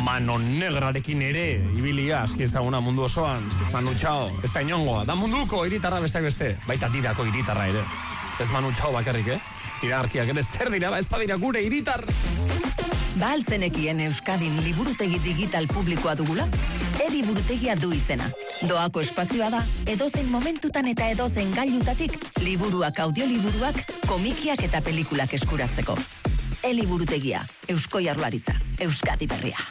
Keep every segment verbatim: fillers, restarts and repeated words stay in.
Mano Negrarekin ere, ibilia, aski ez daguna mundu osoan, Manu Chao, ez da inongoa, da munduko hiritarra besteak beste, baita didako hiritarra ere. Ez Manu Chao bakarrik, eh? Iragarkiak ere zer dira, ba ez badira gure hiritar. Ba alzenekien Euskadin liburutegi digital publikoa dugula? E-liburutegia du izena. Doako espazioa da, edozein momentutan eta edozein gailutatik, liburuak, audioliburuak, komikiak eta pelikulak eskuratzeko. E-liburutegia, Eusko Jaurlaritza, Euskadi Berria.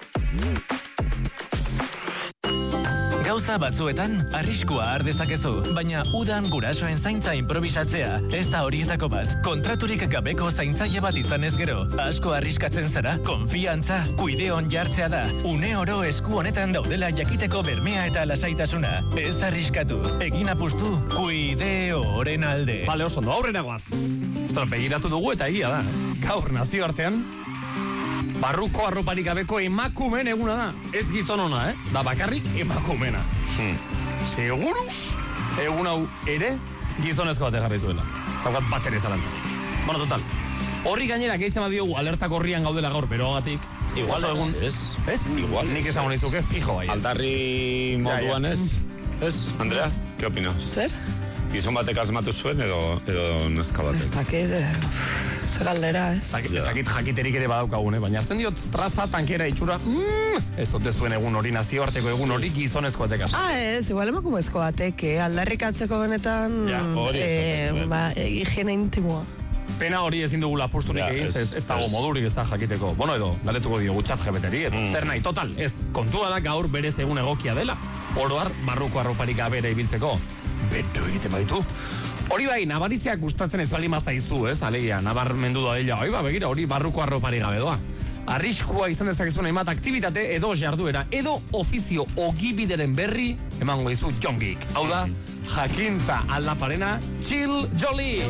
Gauza batzuetan, arriskua har dezakezu, baina udan gurasoen zaintza improvisatzea, ez da horietako bat. Kontraturik gabeko zaintzaile bat izanez gero, asko arriskatzen zara, konfiantza, kuideon jartzea da. Une oro esku honetan daudela jakiteko bermea eta lasaitasuna. Ez arriskatu, egin apustu, kuideoren alde. Bale, oso ondo, aurrera goaz. Ostras, begiratu dugu eta egia da. Gaur nazioartean, barruko arroparik gabeko emakumeen eguna da. Ez gizon ona, eh? Da bakarrik emakumena. Hmm. Seguru, egun hau ere gizonezko bat egarri zuela. Zaukat bat ere zalantzak. Bueno, total. Horri gainera gehitzen badiogu alertak horrian gaudela gaur, beroagatik. Igual egun... ez. Ez? Igual. Nik esango nizuke, fijo bai. Aldarri moduan ez? Ez? Andrea, ¿qué opinas? Zer? Gizon batek asmatu zuen edo, edo neska batek? Ez dakit, ze galdera, ez? Ez dakit jakiterik ere badaukagun, eh? Baina azten diot traza, tankera, itxura, mm, ez ote zuen egun hori, nazioarteko egun hori gizonezko batek asko. Ah, ez, igual emakumezko batek, eh? Aldarrikatzeko benetan, Ja, hori eh, esaten, ba, higiene intimoa. Pena hori ezin dugula apusturik Ja, egin, ez, ez, ez dago ez. modurik ez da jakiteko. Bueno, edo, galetuko diogu txat jebeteri, edo, Mm. zer nahi, total, ez, kontua da gaur berez egun egokia dela. Oroar, barruko arroparik abere ibiltzeko, beto egiten baditu. Hori bai, nabaritzeak gustatzen ez bali mazaizu, ez, alegia, nabarmendu da dela, oi ba, begira, hori barruko arropari gabe doa. Arriskua izan dezakezun hainbat aktivitate edo jarduera, edo ofizio ogibideren berri, emango dizu jongik. Hau da, jakintza aldaparena, chill jolly.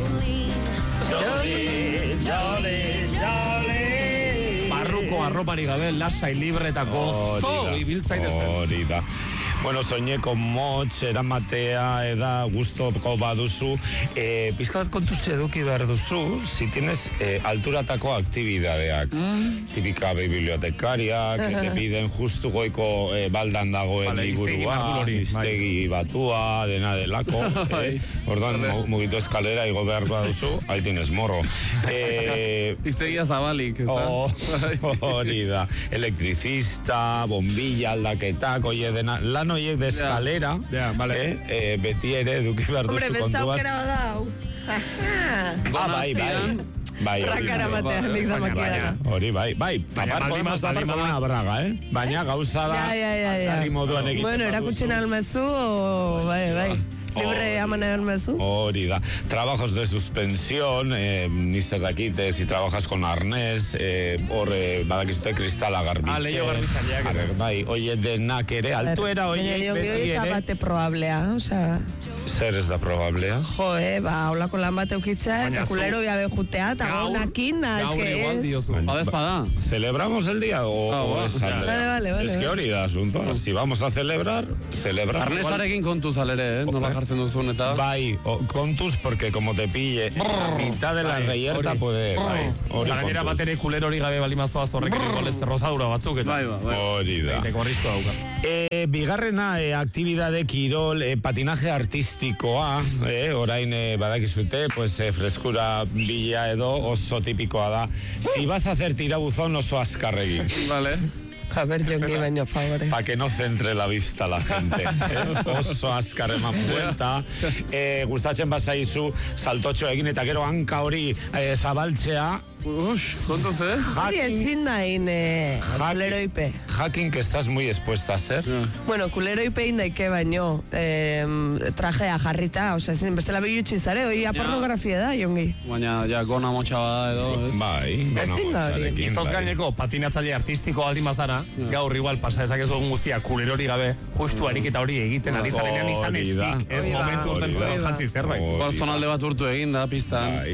Jolly, jolly, jolly. Barruko arropari gabe, lasai libre eta gozo ibiltzaitezen. Hori da. Bueno, soineko motx, eramatea, eda, gustoko baduzu, eh, pizka bat kontuz eduki behar duzu, si tienes eh, alturatako aktibidadeak. Mm. Tipika bibliotecariak, que te piden justu goiko eh, baldan dagoen Vale, hiztegi liburua, margulori, hiztegi batua, dena delako. eh? Ordan, mugitu eskalera, igo behar baduzu, ahí tienes morro. Eh, Iztegia zabalik, ez da? Oh, hori da. Elektricista, bombilla, aldaketak, oie dena, lan oiek de eskalera, Ja, vale. eh, eh, beti ere eduki behar duzu Hombre, beste kontuan. aukera badau. Ah, bai, bai. Bai, hori Rakara bai. batean, nik zamakiera. Hori bai, bai. Baina Tapar, baldin podemos bada- tapar baldin con bada- una braga, eh? Baina gauza da, Ja, ja, ja, ja. aldarri moduan egiten. Bueno, erakutsen almezu, o, bai, bai. Libre aman almezu. Hori da. Trabajos de suspensión, eh, ni zer dakite, si trabajas con arnés, eh, hor, eh, badakizute kristala garbitxe. Ah, leiho garbitzaileak. Arre, bai, oie denak ere, altuera Baina, oie jongi beti hori ez da ere. bate probablea, osea, Zer ez da probablea? jo, eh, ba, holako lan bat eukitzea, Baina eta zu- kulero gabe jutea, eta Gaur- gonakin, da, gaur eske igual ez. diozu. Bada espada. ¿Celebramos el día o, Ah, o va. es Andrea? Vale, vale, vale, Es que vale. hori da asunto. Si vamos a celebrar, celebrar. Arnesarekin kontuz alere, eh? Nola jartzen duzun eta... Bai, o, kontuz, porque como te pille a mitad de la Bai, reyerta hori. puede... Bai, hori Eta gainera kontuz. bat ere kuler hori gabe balimazoa zorrek ere igual ez rozadura batzuk eta. Bai, ba, bai. Hori da. Egiteko arriskoa dauka. E, bigarrena e, aktibidade kirol, e, patinaje artistikoa, e, orain e, badakizute, pues e, freskura bila edo oso tipikoa da. Si vas a hacer tirabuzón oso azkarregi. Vale. A ver, jongi baino, favore. Pa que no centre la vista la gente. Eh? Oso azkar eman buelta. Eh, gustatzen bazaizu saltotxo egin eta gero hanka hori eh, zabaltzea. Ush, kontuz, eh? Hori ezin da in, eh, kuleroipe. Hacking que estás muy expuesta a ser. Bueno, kuleroipe indaike baino, eh, trajea jarrita, osea, ezin bestela bilutsi zare, hori pornografia da, jongi. Baina, ja, gona motxa bada edo, ez? Bai, bona Ezin da hori. motxarekin, Gizoz bai. gaineko patinatzaile artistiko aldin bazara, gaur igual pasa dezakezu egun guztia kulerori gabe, justu ariketa hori egiten ari zarenean izan Hori da. ezik, ez Hori da. momentu urten Hori da. jantzi zerbait. Hori Igual da. zonalde bat urtu egin da, pistan. Bai.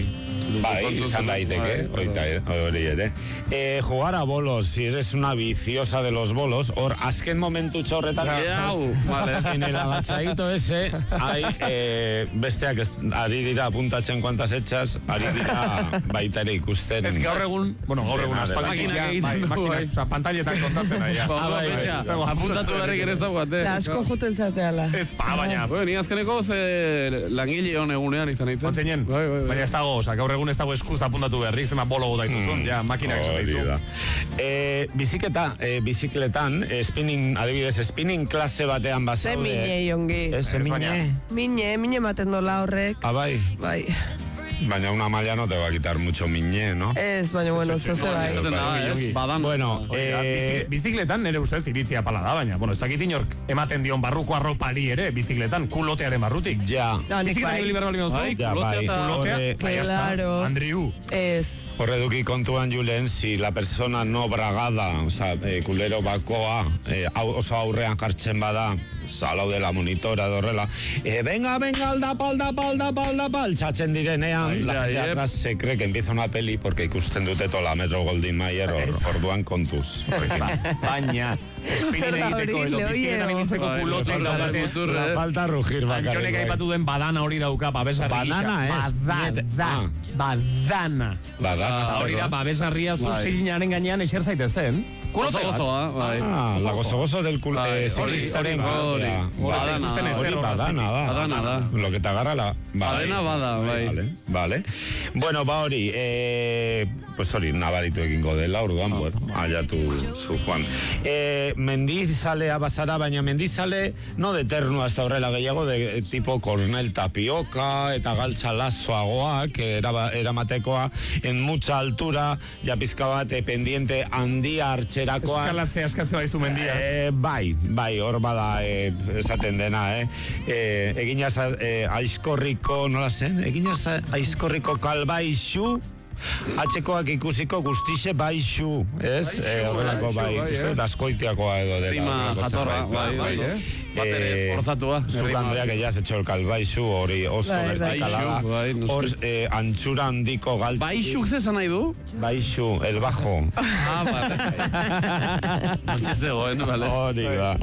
Bai, izan daiteke, hori ere. Eh, jugar a bolos, si eres una viciosa de los bolos, hor, azken momentu txorretan... Jau, vale. En el agachadito ese, hay, eh, besteak ez- ari dira apuntatzen kuantas etxas, ari dira baita ere ikusten. Ez gaur egun, bueno, gaur egun Makinak aspalditik ja, egiten bai, du, makinak, bai. osea, pantailetan kontatzen ari. ja. Ah, bai, betxa. bai. Apuntatu berrik ere ez dagoat, eh? Eta asko juten zateala. Ez pa, baina, Bueno, ni azkeneko ze langile hon egunean izan eitzen. Ontzinen, Bai, bai, bai. baina ez dago, oza, gaur egun ez dago eskuz apuntatu berrik, zema bolo daituzun, ja, makinak esan Hori daizu. da. Eh, biziketa, eh, bizikletan, eh, spinning, adibidez, spinning klase batean Ze bazaude. mine, jongi. Ez, ze Ez, mine. baina- Mine, mine ematen dola horrek. Ah, bai. Bai. Baina una malla no te va a quitar mucho miñe, ¿no? Ez, baina, bueno, zoze bai. Zaten da, ez, badan. Bueno, Oiga, eh, bizi- bizikletan nire ustez iritzia pala da, baina, bueno, ez dakit inork ematen dion barruko arropari ere, bizikletan, kulotearen barrutik. ja. No, nik Bizikletan bai. ibili behar bali Bai, baduzu? Ja, kulotea bai. eta... Kulotea, Horre- bai, ya está. Claro. Andriu. Ez. Horre duki kontuan, Julen, si la persona no bragada, o sea, eh, kulero bakoa, eh, hau- oso aurrean jartzen bada, salau de la monitora dorrela, eh, venga, venga, aldapa, aldapa, aldapa, aldapa, altxatzen direnean, Ai, la ai, gente eh. atrás se cree que empieza una peli porque ikusten dute tola Metro Goldwyn Mayer, or, orduan kontuz. Baina, espinin Zer da egiteko hori, edo Leo, bizikletan Leo? ibiltzeko Bai, kulotek falta daukate. mutur, La eh? falta rugir bakarrik. Antxonek bai. aipatu duen badana hori dauka, babesgarri gisa. Banana ez, Badana, badana. Badana, Ba, hori da, zer da? babesgarria zu Bai. zilinaren gainean eser zaitezen. Gozo Kulote bat. gozoa, bai. Ah, la gozo-gozo del culo Bai, de hori, ciclistaren hori, gaia. hori. Ba- Badana, ikusten ez Hori zer badana da. Badana da. Lo que te agarra la... Badena bada, bai. Vale, vale. Bueno, ba hori, eh, pues hori, nabaritu egingo dela, orduan, bueno, allá tu, zu Juan. Eh, mendizalea bazara, baina mendizale, no de ternu hasta horrela gehiago, de tipo Cornel Tapioca, eta galtza lazoagoak, era, eramatekoa, en mucha altura, ja pizka bat, eh, pendiente handia hartzerakoa. Eskalatzea eskatzea baizu mendia. Eh, bai, bai, hor bada eh, esaten dena, eh. eh eginaz eh, aizkorriko, nola zen? Eginaz aizkorriko kalbaixu, atxekoak ikusiko guztixe baixu, ez? Eh, horrelako bai, bai, uste eh. dut askoitiakoa edo dela. Rima horrelako jatorra, zerbait. bai, bai, eh? Bat ere Eh, forzatua. Zuk Andrea, que ya has hecho el kalbaixu, hori oso Bai, bai. vertikalada. Baixu, bai, no sé. Hor, eh, antxura handiko galti. Baixuk zesan nahi du? Baixu, el bajo. Ah, vale. Hortxe zegoen, vale. Hori da.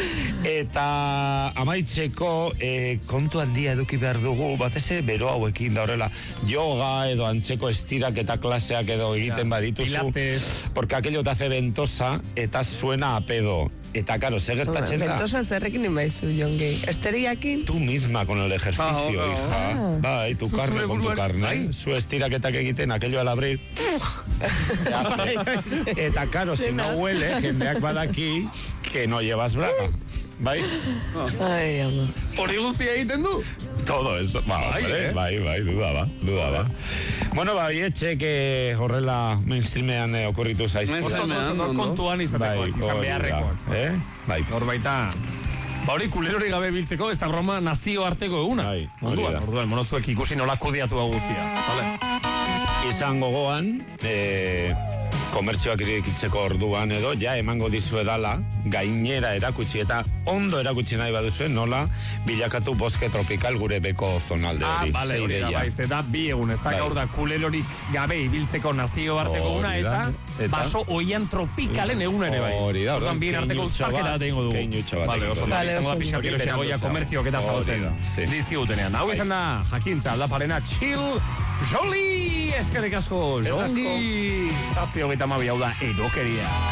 Eta amaitzeko eh, kontu handia eduki behar dugu, batez ere bero hauekin da horrela, yoga edo antzeko estirak eta klaseak edo egiten badituzu. Pilates. Porque aquello te hace ventosa eta suena a pedo. Eta, karo, ze gertatzen da? Ventosa zerrekin imaizu, jongi. Esteriakin? Tú misma con el ejercicio, Ah, ah, hija. Bai, tu Zu carne zure con tu buruan, carne. bai. Zu estiraketak egiten, aquello al abrir. Se hace. Eta, karo, si no huele, jendeak badaki que no llevas braga. Bai? Ai, ama. Hori guztia egiten du? Todo eso, ba, Bai, hombre, eh? bai, bai, duda ba, duda ba. Bueno, ba, etxe que horrela mainstreamean eh, okurritu zaiz. Mainstream. Oso, oso, oso, Ondo. kontuan Bai, izatekoak, izan hori da, beharrekoak. eh? Bai, Hor baita, ba hori kulerori gabe biltzeko, ez da broma nazioarteko eguna. Bai, hori Orduan, da. orduan, monozuek ikusi nola kudiatu hau guztia. Vale. izan gogoan, eh, komertzioak irekitzeko orduan edo, ja emango dizuedala, gainera erakutsi eta ondo erakutsi nahi baduzue, nola bilakatu bosque tropical gure beko zonalde Ah, hori. bale, Ze hori da, ideia. bai, ze da bi egun, ez da Bai. gaur da kulerorik gabe ibiltzeko nazioarteko Hori eguna, da, eta, eta- baso oian tropikalen egun ere bai. Hori da, Orduan bien arteko keinutxo uztarketa bat, bat egingo dugu. keinutxo bat Vale, egingo oso, dugu. Vale, izango da oso pixka ondo. kiloxeagoia Hori da. komertzioak eta Hori zabaltzen. da, sí. Dizkigutenean. Hau izan da, jakintza, aldaparena, chill, joli, eskerrik asko, Ez asko. jongi. Zazpio gaita mabi, hau da, erokeria.